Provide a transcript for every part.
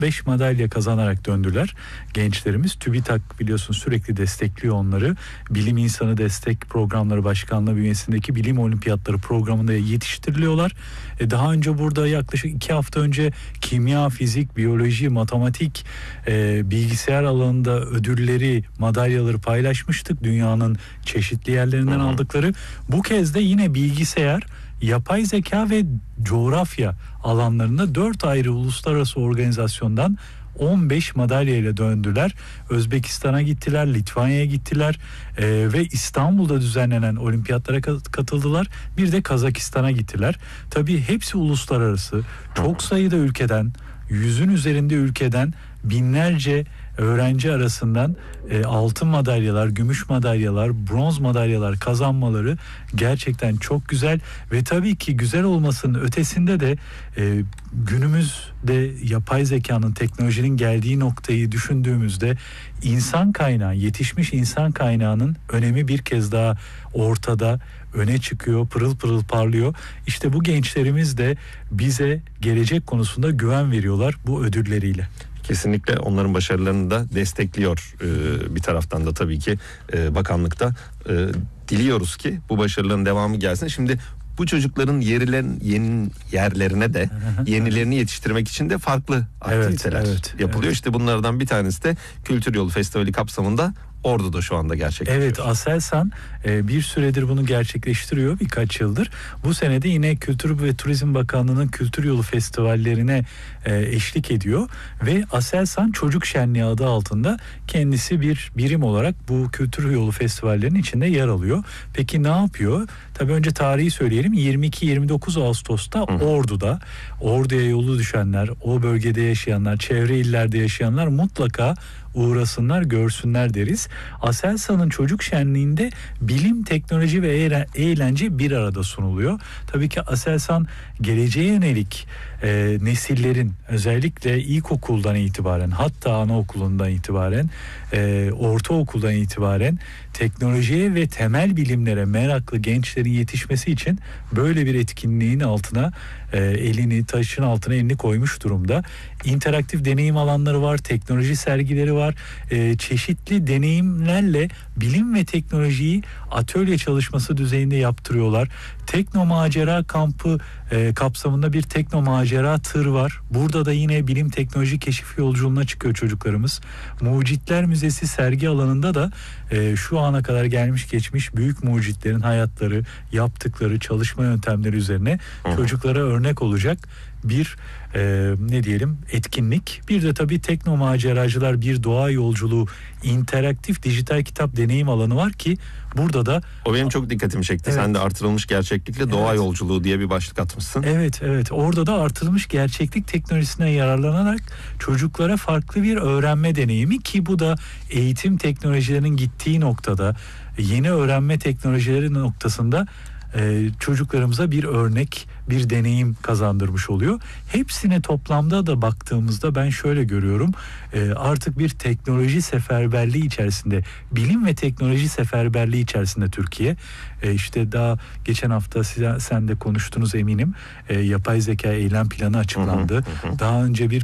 5 madalya kazanarak döndüler gençlerimiz. TÜBİTAK biliyorsun sürekli destekliyor onları. Bilim İnsanı Destek Programları Başkanlığı bünyesindeki bilim olimpiyatları programında yetiştiriliyorlar. Daha önce burada yaklaşık 2 hafta önce kimya, fizik, biyoloji, matematik, bilgisayar alanında ödülleri, madalyaları paylaşmıştık. Dünyanın çeşitli yerlerinden aldıkları. Bu kez de yine bilgisayar, yapay zeka ve coğrafya alanlarında 4 ayrı uluslararası organizasyondan 15 madalya ile döndüler. Özbekistan'a gittiler, Litvanya'ya gittiler ve İstanbul'da düzenlenen olimpiyatlara katıldılar. Bir de Kazakistan'a gittiler. Tabii hepsi uluslararası. Çok sayıda ülkeden, 100'ün üzerinde ülkeden binlerce öğrenci arasından altın madalyalar, gümüş madalyalar, bronz madalyalar kazanmaları gerçekten çok güzel ve tabii ki güzel olmasının ötesinde de günümüzde yapay zekanın, teknolojinin geldiği noktayı düşündüğümüzde insan kaynağı, yetişmiş insan kaynağının önemi bir kez daha ortada, öne çıkıyor, pırıl pırıl parlıyor. İşte bu gençlerimiz de bize gelecek konusunda güven veriyorlar bu ödülleriyle. Kesinlikle onların başarılarını da destekliyor bir taraftan da tabii ki bakanlıkta. Diliyoruz ki bu başarıların devamı gelsin. Şimdi bu çocukların yeni yerlerine de yenilerini yetiştirmek için de farklı aktiviteler yapılıyor. İşte bunlardan bir tanesi de Kültür Yolu Festivali kapsamında Ordu'da şu anda gerçekleşiyor. Evet, Aselsan bir süredir bunu gerçekleştiriyor, birkaç yıldır. Bu sene de yine Kültür ve Turizm Bakanlığı'nın Kültür Yolu Festivallerine eşlik ediyor ve Aselsan Çocuk Şenliği adı altında kendisi bir birim olarak bu Kültür Yolu Festivallerinin içinde yer alıyor. Peki ne yapıyor? Tabii önce tarihi söyleyelim. 22-29 Ağustos'ta Ordu'ya yolu düşenler, o bölgede yaşayanlar, çevre illerde yaşayanlar mutlaka uğrasınlar, görsünler deriz. Aselsan'ın çocuk şenliğinde bilim, teknoloji ve eğlence bir arada sunuluyor. Tabii ki Aselsan geleceğe yönelik nesillerin özellikle ilkokuldan itibaren, hatta anaokulundan itibaren, ortaokuldan itibaren teknolojiye ve temel bilimlere meraklı gençlerin yetişmesi için böyle bir etkinliğin altına taşın altına elini koymuş durumda. İnteraktif deneyim alanları var, teknoloji sergileri var. Çeşitli deneyimlerle bilim ve teknolojiyi atölye çalışması düzeyinde yaptırıyorlar. Tekno Macera Kampı kapsamında bir tekno macera tır var. Burada da yine bilim, teknoloji, keşif yolculuğuna çıkıyor çocuklarımız. Mucitler Müzesi sergi alanında da şu ana kadar gelmiş geçmiş büyük mucitlerin hayatları, yaptıkları çalışma yöntemleri üzerine çocuklara örnek olacak bir etkinlik. Bir de tabii tekno maceracılar bir doğa yolculuğu interaktif dijital kitap deneyim alanı var ki burada da o benim çok dikkatimi çekti. Evet. Sen de artırılmış gerçeklikle doğa yolculuğu diye bir başlık atmışsın. Evet. Orada da artırılmış gerçeklik teknolojisine yararlanarak çocuklara farklı bir öğrenme deneyimi ki bu da eğitim teknolojilerinin gittiği noktada, yeni öğrenme teknolojileri noktasında çocuklarımıza bir örnek, bir deneyim kazandırmış oluyor. Hepsine toplamda da baktığımızda ben şöyle görüyorum. Artık bir teknoloji seferberliği içerisinde, bilim ve teknoloji seferberliği içerisinde Türkiye. İşte daha geçen hafta sen de konuştunuz eminim. Yapay zeka eylem planı açıklandı. Daha önce bir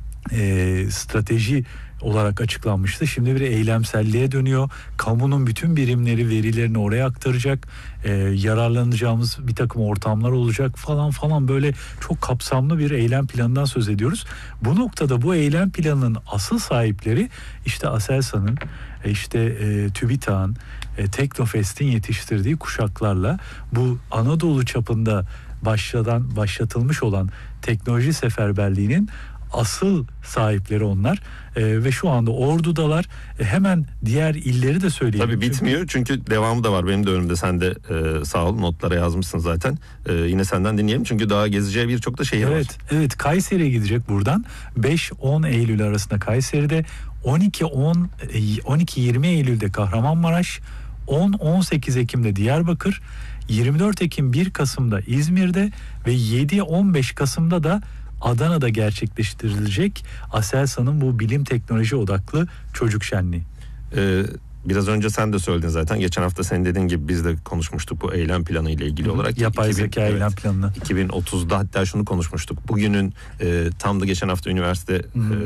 strateji olarak açıklanmıştı. Şimdi bir eylemselliğe dönüyor. Kamunun bütün birimleri verilerini oraya aktaracak. Yararlanacağımız bir takım ortamlar olacak falan böyle çok kapsamlı bir eylem planından söz ediyoruz. Bu noktada bu eylem planının asıl sahipleri işte Aselsan'ın, TÜBİTAK'ın, Teknofest'in yetiştirdiği kuşaklarla bu Anadolu çapında başlatılmış olan teknoloji seferberliğinin asıl sahipleri onlar ve şu anda Ordu'dalar. Hemen diğer illeri de söyleyelim. Tabii bitmiyor çünkü devamı da var. Benim de önümde, sen de sağ ol notlara yazmışsın zaten. Yine senden dinleyelim çünkü daha gezeceği birçok da şehir var. Evet, Kayseri'ye gidecek buradan. 5-10 Eylül arasında Kayseri'de, 12-20 Eylül'de Kahramanmaraş, 10-18 Ekim'de Diyarbakır, 24 Ekim 1 Kasım'da İzmir'de ve 7-15 Kasım'da da Adana'da gerçekleştirilecek Aselsan'ın bu bilim teknoloji odaklı çocuk şenliği. Biraz önce sen de söyledin zaten. Geçen hafta senin dediğin gibi biz de konuşmuştuk bu eylem planı ile ilgili olarak. Yapay zeka eylem planını. 2030'da hatta şunu konuşmuştuk. Bugünün tam da geçen hafta üniversite